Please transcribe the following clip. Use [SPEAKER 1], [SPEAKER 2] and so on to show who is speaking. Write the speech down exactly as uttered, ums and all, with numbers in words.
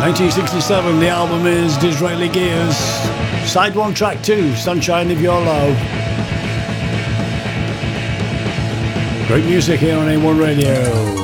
[SPEAKER 1] nineteen sixty-seven, the album is Disraeli Gears. Side one, track two, Sunshine of Your Love. Great music here on A one Radio.